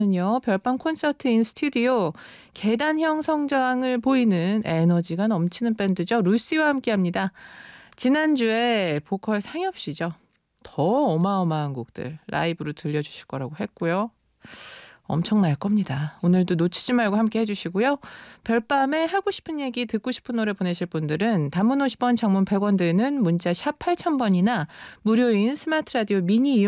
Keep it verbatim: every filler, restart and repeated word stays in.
요 별밤 콘서트 인 스튜디오 계단형 성장을 보이는 에너지가 넘치는 밴드죠. 루시와 함께합니다. 지난주에 보컬 상엽 씨죠. 더 어마어마한 곡들 라이브로 들려주실 거라고 했고요. 엄청날 겁니다. 오늘도 놓치지 말고 함께 해주시고요. 별밤에 하고 싶은 얘기 듣고 싶은 노래 보내실 분들은 단문 오십 원 장문 백 원 드는 문자 샵 팔천 번이나 무료인 스마트 라디오 미니 이용